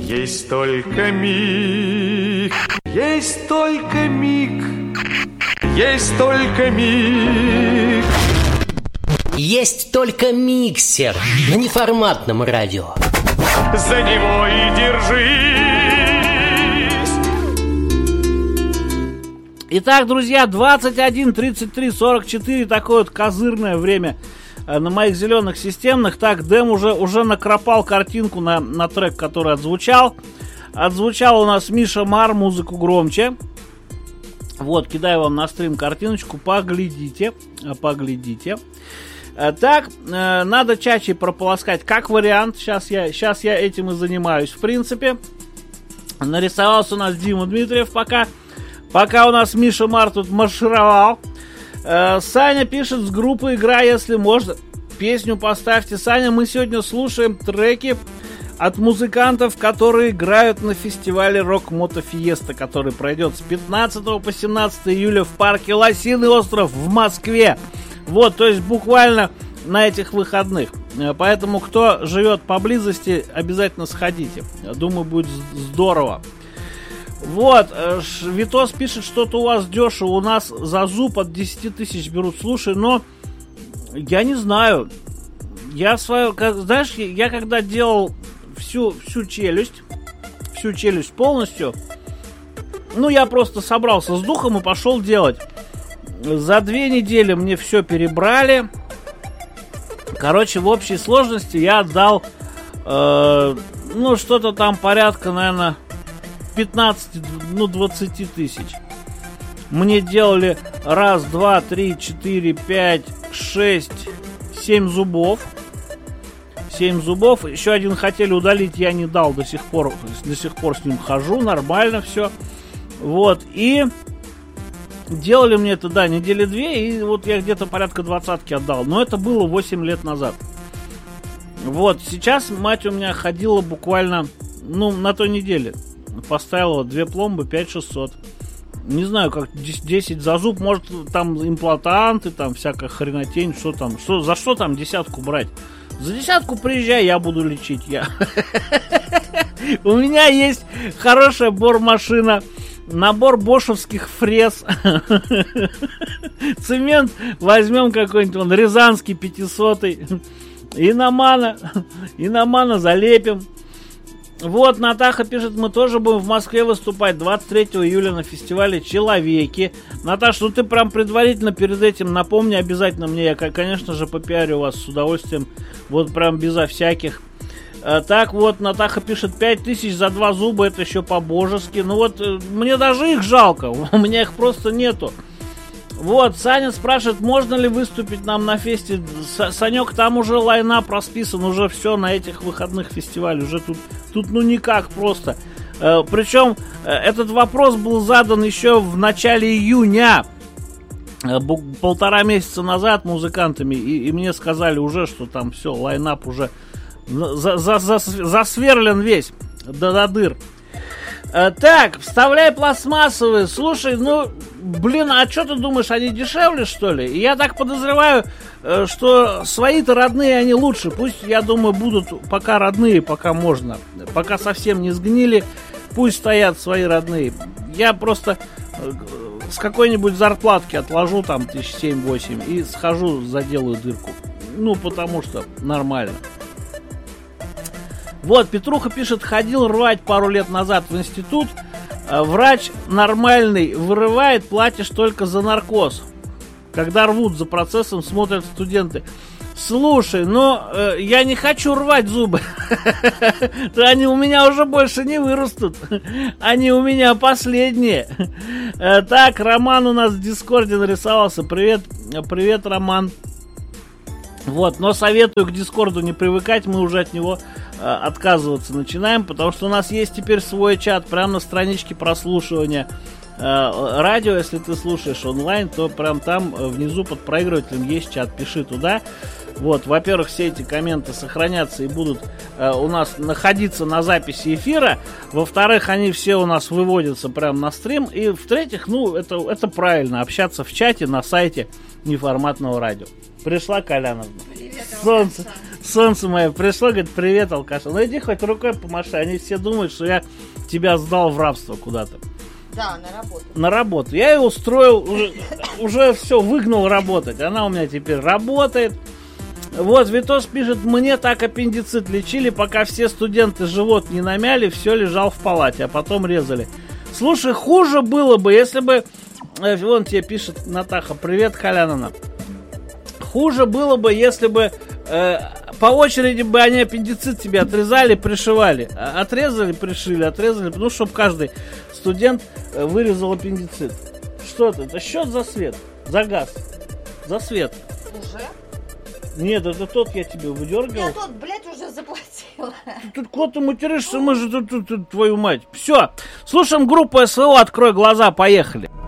Есть только миг, есть только миг, есть только миг. Есть только миксер на неформатном радио. За него и держись. Итак, друзья, 21, 33, 44, такое вот козырное время на моих зеленых системных. Так, Дэм уже накропал картинку на трек, который отзвучал. Отзвучал у нас Миша Мар, музыку громче. Вот, кидаю вам на стрим картиночку, поглядите. Так, надо чаще прополоскать, как вариант. Сейчас я этим и занимаюсь, в принципе. Нарисовался у нас Дима Дмитриев пока у нас Миша Мар тут маршировал. Саня пишет с группы «Игра, если можно». Песню поставьте. Саня, мы сегодня слушаем треки от музыкантов, которые играют на фестивале Рок Мото Фиеста, который пройдет с 15 по 17 июля в парке Лосиный остров в Москве. Вот, то есть буквально на этих выходных. Поэтому, кто живет поблизости, обязательно сходите. Думаю, будет здорово. Вот, Витос пишет, что-то у вас дешево. У нас за зуб от 10 тысяч берут. Слушай, но я не знаю. Знаешь, я когда делал всю челюсть полностью, я просто собрался с духом и пошел делать. За 2 недели мне все перебрали. Короче, в общей сложности я отдал что-то там порядка, наверное, 15-20 тысяч. Мне делали 1, 2, 3, 4, 5, 6, 7 зубов. 7 зубов. Еще один хотели удалить, я не дал, до сих пор с ним хожу, нормально все. Вот, и делали мне это, недели 2, и вот я где-то порядка 20-ки отдал. Но это было 8 лет назад. Вот, сейчас мать у меня ходила буквально, на той неделе. Поставила 2 пломбы, 5600. Не знаю, как 10 за зуб, может там имплантанты, там всякая хренотень, за что там 10 брать? За 10 приезжай, я буду лечить, У меня есть хорошая бормашина, набор бошевских фрез. Цемент возьмем какой-нибудь, рязанский 500-й. И на мано залепим. Вот, Натаха пишет, мы тоже будем в Москве выступать 23 июля на фестивале «Человеки». Наташ, ты прям предварительно перед этим напомни обязательно мне. Я, конечно же, попиарю вас с удовольствием. Вот прям безо всяких. Так вот, Натаха пишет, 5000 за 2 зуба, это еще по-божески. Мне даже их жалко, у меня их просто нету. Вот, Саня спрашивает, можно ли выступить нам на фесте. Санек, там уже лайнап расписан, уже все на этих выходных фестивалей. Уже тут никак просто. Причем этот вопрос был задан еще в начале июня. 1,5 месяца назад музыкантами. И мне сказали уже, что там все, лайнап уже засверлен весь до дыр. Так, вставляй пластмассовые. Слушай, а что ты думаешь, они дешевле, что ли? Я так подозреваю, что свои-то родные, они лучше. Пусть, я думаю, будут пока родные, пока можно. Пока совсем не сгнили, пусть стоят свои родные. Я просто с какой-нибудь зарплатки отложу там 7-8 и схожу, заделаю дырку. Потому что нормально. Вот, Петруха пишет, ходил рвать пару лет назад в институт. Врач нормальный вырывает, платишь только за наркоз. Когда рвут за процессом, смотрят студенты. Слушай, я не хочу рвать зубы. Они у меня уже больше не вырастут. Они у меня последние. Так, Роман у нас в Дискорде нарисовался. Привет, Роман. Вот, но советую к Дискорду не привыкать, мы уже от него отказываться начинаем, потому что у нас есть теперь свой чат прямо на страничке прослушивания радио. Если ты слушаешь онлайн, то прям там внизу под проигрывателем есть чат, пиши туда. Вот, во-первых, все эти комменты сохранятся и будут у нас находиться на записи эфира. Во-вторых, они все у нас выводятся прямо на стрим. И в-третьих, это правильно, общаться в чате на сайте неформатного радио. Пришла Коляновна. Привет, Солнце мое пришло, говорит, привет, алкаша. Ну иди хоть рукой помаши, они все думают, что я тебя сдал в рабство куда-то. Да, на работу. На работу. Я ее устроил, уже все, выгнал работать. Она у меня теперь работает. Вот, Витос пишет, мне так аппендицит лечили, пока все студенты живот не намяли, все лежал в палате, а потом резали. Слушай, хуже было бы, если бы... Вон тебе пишет Натаха, привет, Халянина. Хуже было бы, если бы по очереди бы они аппендицит тебе отрезали, пришивали. Отрезали, пришили, отрезали, ну, чтобы каждый студент вырезал аппендицит. Что это счет за свет, за газ, за свет. Уже? Нет, это тот я тебе выдергивал. Я тот, блядь, уже заплатила. Тут кот ты материшься, мы же тут твою мать. Все, слушаем группу СВО, открой глаза, поехали.